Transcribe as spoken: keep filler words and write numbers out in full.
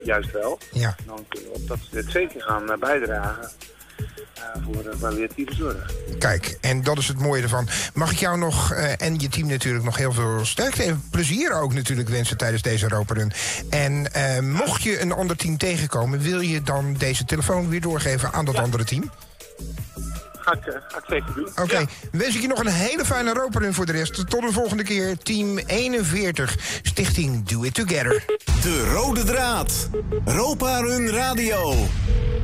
juist wel. Ja. Dan kunnen we op dat het zeker gaan uh, bijdragen uh, voor uh, palliatieve zorg. Kijk, en dat is het mooie ervan. Mag ik jou nog, uh, en je team natuurlijk, nog heel veel sterkte en plezier ook natuurlijk wensen tijdens deze Europa Run. En uh, mocht je een ander team tegenkomen, wil je dan deze telefoon weer doorgeven aan dat ja. andere team? Ga ik, uh, ga ik zeker doen. Oké, okay. Ja. Wens ik je nog een hele fijne Europa Run voor de rest. Tot de volgende keer. Team eenenveertig, Stichting Do It Together. De Rode Draad. Europa Run Radio.